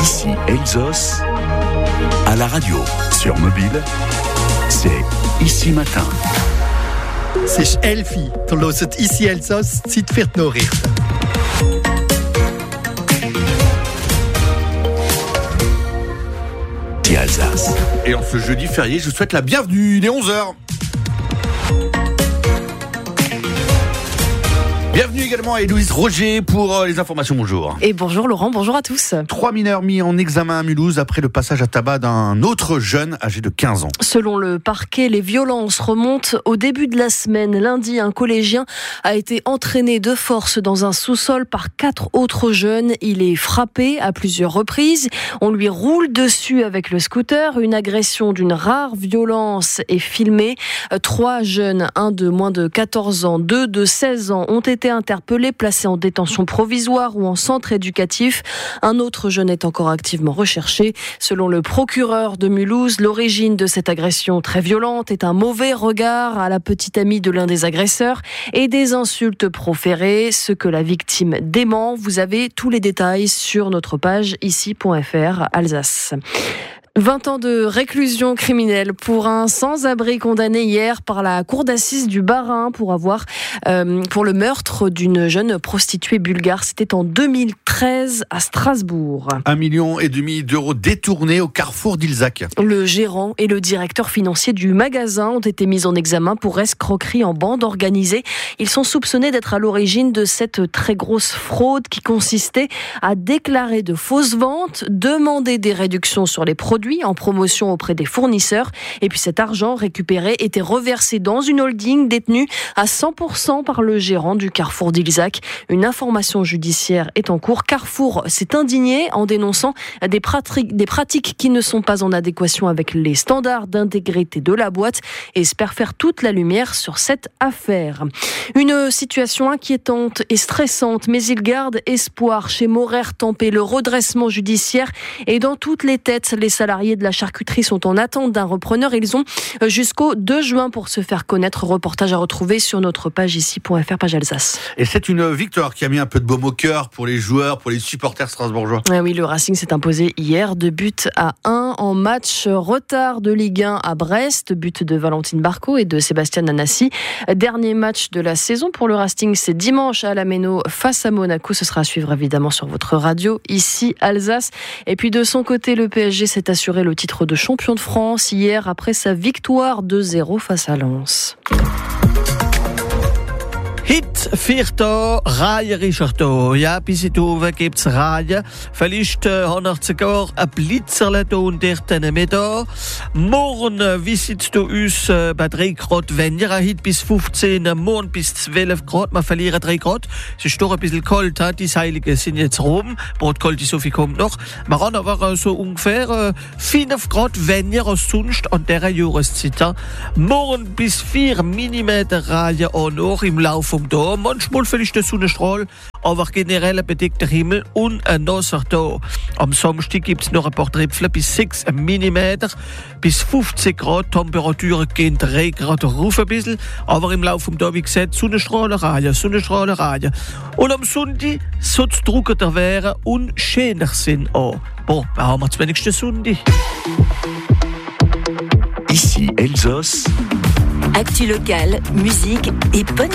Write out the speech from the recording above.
Ici Elsos, à la radio, sur mobile, c'est Ici Matin. C'est Elfi, du hört Ici Elsos, Zeit für die Nachrichten. Die Alsace. Et en ce jeudi férié, je vous souhaite la bienvenue, il est 11h. Bienvenue également à Héloïse Roger pour les informations. Bonjour. Et bonjour Laurent, bonjour à tous. 3 mineurs mis en examen à Mulhouse après le passage à tabac d'un autre jeune âgé de 15 ans. Selon le parquet, les violences remontent au début de la semaine. Lundi, un collégien a été entraîné de force dans un sous-sol par 4 autres jeunes. Il est frappé à plusieurs reprises. On lui roule dessus avec le scooter. Une agression d'une rare violence est filmée. 3 jeunes, un de moins de 14 ans, 2 de 16 ans, ont été interpellés, placés en détention provisoire ou en centre éducatif. Un autre jeune est encore activement recherché. Selon le procureur de Mulhouse, l'origine de cette agression très violente est un mauvais regard à la petite amie de l'un des agresseurs et des insultes proférées, ce que la victime dément. Vous avez tous les détails sur notre page ici.fr Alsace. 20 ans de réclusion criminelle pour un sans-abri condamné hier par la cour d'assises du Bas-Rhin pour le meurtre d'une jeune prostituée bulgare. C'était en 2013 à Strasbourg. 1,5 million d'euros détournés au carrefour d'Ilzac. Le gérant et le directeur financier du magasin ont été mis en examen pour escroquerie en bande organisée. Ils sont soupçonnés d'être à l'origine de cette très grosse fraude qui consistait à déclarer de fausses ventes, demander des réductions sur les produits en promotion auprès des fournisseurs. Et puis cet argent récupéré était reversé dans une holding détenue à 100% par le gérant du carrefour d'Ilzac. Une information judiciaire est en cours. Carrefour s'est indigné en dénonçant des pratiques qui ne sont pas en adéquation avec les standards d'intégrité de la boîte et espère faire toute la lumière sur cette affaire. Une situation inquiétante et stressante, mais il garde espoir chez Morer Tempé. Le redressement judiciaire est dans toutes les têtes. Les salariés de la charcuterie sont en attente d'un repreneur. Ils ont jusqu'au 2 juin pour se faire connaître. Reportage à retrouver sur notre page ici.fr, page Alsace. Et c'est une victoire qui a mis un peu de baume au cœur pour les joueurs, pour les supporters strasbourgeois. Ah oui, le Racing s'est imposé hier 2-1 en match retard de Ligue 1 à Brest. But de Valentine Barco et de Sébastien Nanassi. Dernier match de la saison pour le Racing, c'est dimanche à la Méno face à Monaco. Ce sera à suivre évidemment sur votre radio ici Alsace. Et puis de son côté, le PSG s'est assuré le titre de champion de France hier après sa victoire 2-0 face à Lens. Hit vierto, Reihe Richardo. Ja, bis in Uwe gibt's Reihe. Vielleicht haben wir sogar ein Blitzerle da und dort mit da. Morgen wisset du uns bei 3 Grad weniger. Heute bis 15, morgen bis 12 Grad. Wir verlieren 3 Grad. Es ist doch ein bisschen kalt. Die Seiligen sind jetzt rum. Brodkalt, so viel kommt noch. Wir haben aber so ungefähr 5 Grad weniger als sonst an dieser Jahreszeit. Morgen bis 4 mm Reihe auch noch im Laufe da. Manchmal vielleicht der Sonnenstrahl, aber generell ein bedeckter Himmel und ein nasser da. Am Samstag gibt es noch ein paar Tröpfchen bis 6 mm, bis 15 Grad. Temperaturen gehen 3 Grad rauf ein bisschen, aber im Laufe des Tages, wie gesagt, Sonnenstrahlerei. Und am Sonntag soll es trockener werden und schöner sein auch. Bon, dann haben wir das wenigste Sonntag. Ici Elsos. Actu locale, musique et bonne